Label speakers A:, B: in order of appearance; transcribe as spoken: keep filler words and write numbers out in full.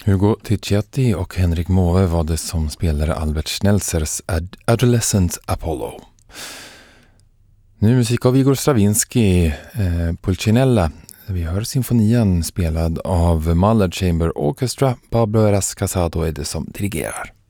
A: Hugo Ticciati och Henrik Måwe var det som spelade Albert Schnelzers Ad- Adolescent Apollo. Nu musik av Igor Stravinsky, eh, Pulcinella. Vi hör symfonian spelad av Mahler Chamber Orchestra. Pablo Eras Casado är det som dirigerar.